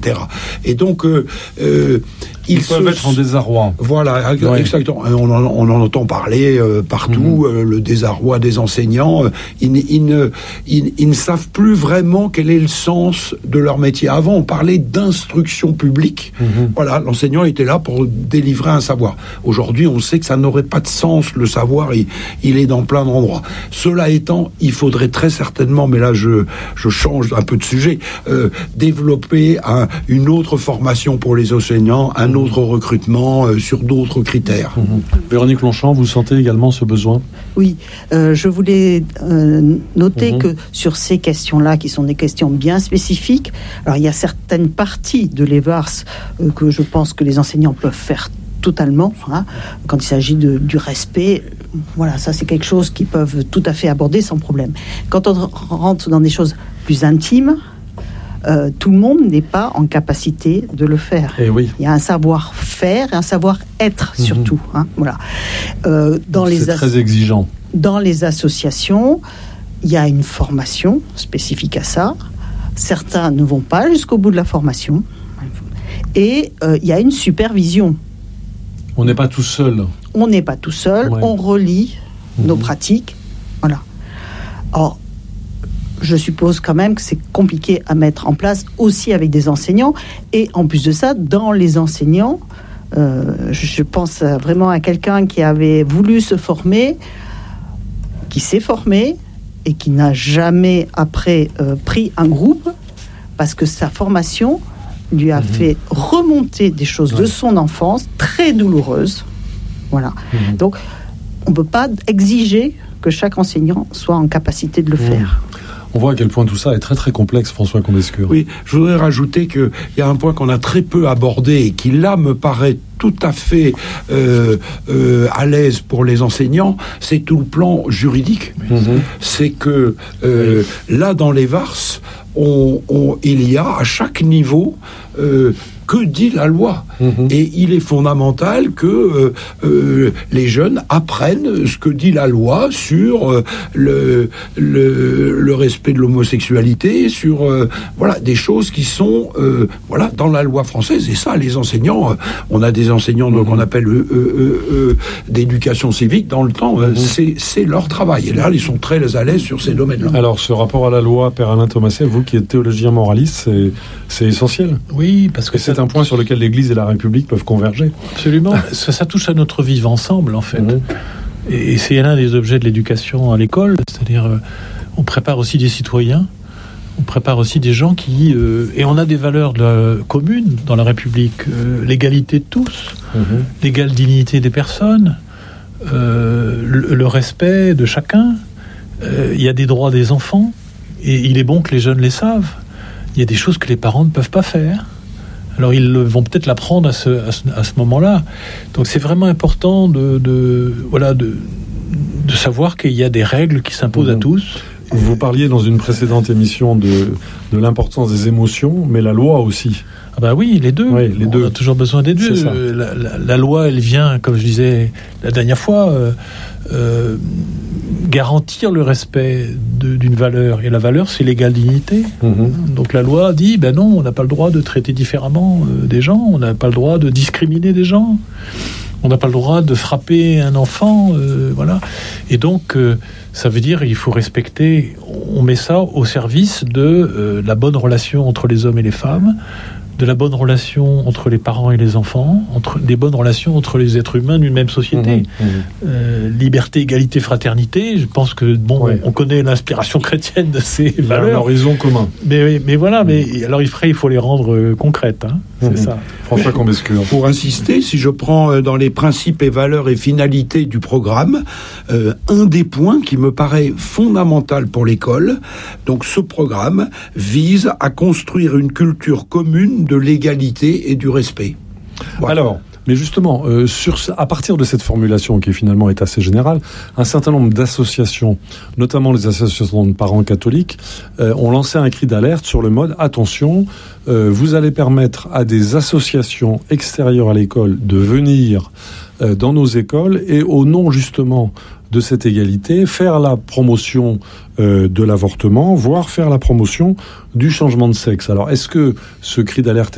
etc. Et donc, ils peuvent être en désarroi. Voilà, exactement. On en entend parler partout, le désarroi des enseignants. Ils ne savent plus vraiment quel est le sens de leur métier. Avant, on parlait d'instruction publique. Voilà, l'enseignant était là pour délivrer un savoir. Aujourd'hui, on sait que ça n'aurait pas de sens, le savoir, il est dans plein d'endroits. Cela étant, il faudrait très certainement, mais là je change un peu de sujet, développer une autre formation pour les enseignants, un autre recrutement sur d'autres critères. Véronique Longchamp, vous sentez également ce besoin ? Oui, je voulais noter que sur ces questions-là, qui sont des questions bien spécifiques, alors il y a certaines parties de l'EVARS que je pense que les enseignants peuvent faire totalement, quand il s'agit du respect. Voilà, ça c'est quelque chose qu'ils peuvent tout à fait aborder sans problème. Quand on rentre dans des choses plus intimes, tout le monde n'est pas en capacité de le faire. Et oui. Il y a un savoir-faire et un savoir-être surtout. Voilà. C'est très exigeant. Dans les associations, il y a une formation spécifique à ça. Certains ne vont pas jusqu'au bout de la formation. Et il y a une supervision. On n'est pas tout seul. On n'est pas tout seul. Ouais. On relie nos pratiques. Voilà. Or, je suppose quand même que c'est compliqué à mettre en place aussi avec des enseignants. Et en plus de ça, dans les enseignants, je pense vraiment à quelqu'un qui avait voulu se former, qui s'est formé et qui n'a jamais après pris un groupe parce que sa formation lui a fait remonter des choses de son enfance très douloureuses. Voilà. Donc, on ne peut pas exiger que chaque enseignant soit en capacité de le faire. On voit à quel point tout ça est très très complexe, François Combescure. Oui, je voudrais rajouter qu'il y a un point qu'on a très peu abordé et qui là me paraît tout à fait à l'aise pour les enseignants, c'est tout le plan juridique. C'est que là dans les VARS, il y a à chaque niveau que dit la loi. Et il est fondamental que les jeunes apprennent ce que dit la loi sur le respect de l'homosexualité, sur voilà, des choses qui sont voilà, dans la loi française. Et ça, les enseignants, on a des enseignants qu'on appelle d'éducation civique dans le temps, c'est leur travail. Et là, ils sont très à l'aise sur ces domaines-là. Alors, ce rapport à la loi, Père Alain Thomasset, vous qui êtes théologien moraliste, c'est essentiel. Oui, parce que c'est un point sur lequel l'Église et la République peuvent converger. Absolument. Ça touche à notre vivre ensemble, en fait. Et c'est l'un des objets de l'éducation à l'école, c'est-à-dire on prépare aussi des citoyens, on prépare aussi des gens qui... et on a des valeurs communes dans la République. L'égalité de tous, l'égale dignité des personnes, le respect de chacun. Il y a des droits des enfants, et il est bon que les jeunes les savent. Il y a des choses que les parents ne peuvent pas faire. Alors ils vont peut-être l'apprendre à ce moment-là. Donc c'est vraiment important de savoir qu'il y a des règles qui s'imposent à tous. Vous parliez dans une précédente émission de l'importance des émotions, mais la loi aussi. Ah bah oui, les deux. Oui, les deux. On a toujours besoin des deux. La loi, elle vient, comme je disais la dernière fois, garantir le respect d'une valeur. Et la valeur, c'est l'égale dignité. Donc la loi dit, ben non, on n'a pas le droit de traiter différemment des gens, on n'a pas le droit de discriminer des gens, on n'a pas le droit de frapper un enfant, voilà. Et donc, ça veut dire qu'il faut respecter, on met ça au service de la bonne relation entre les hommes et les femmes, de la bonne relation entre les parents et les enfants, des bonnes relations entre les êtres humains d'une même société. Liberté, égalité, fraternité, je pense que, on connaît l'inspiration chrétienne de ces valeurs. Il y a un horizon commun. Mais voilà, alors il faut les rendre concrètes, c'est ça. François Combescure. Pour insister, si je prends dans les principes et valeurs et finalités du programme, un des points qui me paraît fondamental pour l'école, donc ce programme vise à construire une culture commune de l'égalité et du respect. Voilà. Alors, mais justement, à partir de cette formulation qui finalement est assez générale, un certain nombre d'associations, notamment les associations de parents catholiques, ont lancé un cri d'alerte sur le mode « Attention, vous allez permettre à des associations extérieures à l'école de venir dans nos écoles et au nom justement de cette égalité, faire la promotion de l'avortement, voire faire la promotion du changement de sexe. » Alors, est-ce que ce cri d'alerte